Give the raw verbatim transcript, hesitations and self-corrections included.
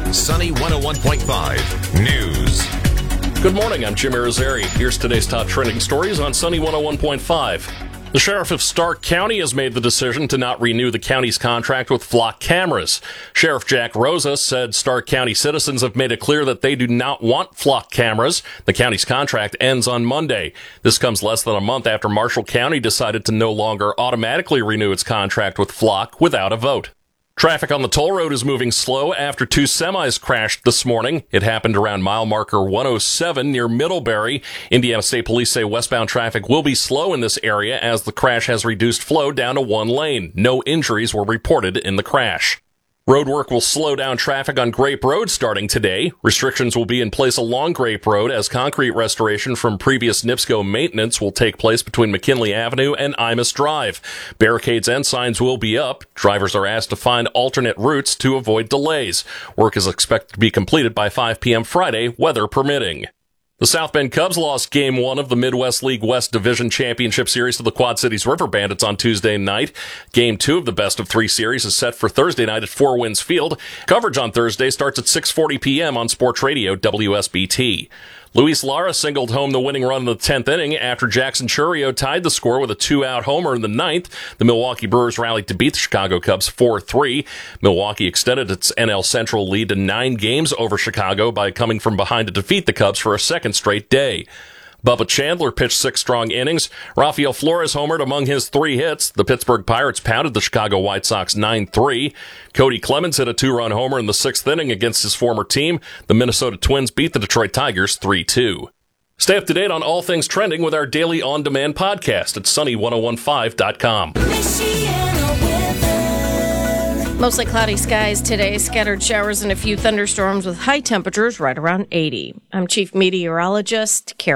Sunny one oh one point five News. Good morning, I'm Jim Irizarry. Here's today's top trending stories on Sunny one oh one point five. The sheriff of Stark County has made the decision to not renew the county's contract with Flock Cameras. Sheriff Jack Rosa said Stark County citizens have made it clear that they do not want Flock Cameras. The county's contract ends on Monday. This comes less than a month after Marshall County decided to no longer automatically renew its contract with Flock without a vote. Traffic on the toll road is moving slow after two semis crashed this morning. It happened around mile marker one oh seven near Middlebury. Indiana State Police say westbound traffic will be slow in this area as the crash has reduced flow down to one lane. No injuries were reported in the crash. Road work will slow down traffic on Grape Road starting today. Restrictions will be in place along Grape Road as concrete restoration from previous NIPSCO maintenance will take place between McKinley Avenue and Imus Drive. Barricades and signs will be up. Drivers are asked to find alternate routes to avoid delays. Work is expected to be completed by five p.m. Friday, weather permitting. The South Bend Cubs lost Game one of the Midwest League West Division Championship Series to the Quad Cities River Bandits on Tuesday night. Game two of the best of three series is set for Thursday night at Four Winds Field. Coverage on Thursday starts at six forty p.m. on Sports Radio W S B T. Luis Lara singled home the winning run in the tenth inning after Jackson Churio tied the score with a two-out homer in the ninth. The Milwaukee Brewers rallied to beat the Chicago Cubs four three. Milwaukee extended its N L Central lead to nine games over Chicago by coming from behind to defeat the Cubs for a second straight day. Bubba Chandler pitched six strong innings. Rafael Flores homered among his three hits. The Pittsburgh Pirates pounded the Chicago White Sox nine three. Cody Clemens hit a two-run homer in the sixth inning against his former team. The Minnesota Twins beat the Detroit Tigers three two. Stay up to date on all things trending with our daily on-demand podcast at sunny ten fifteen dot com. Mostly cloudy skies today, scattered showers and a few thunderstorms with high temperatures right around eighty. I'm Chief Meteorologist Karen.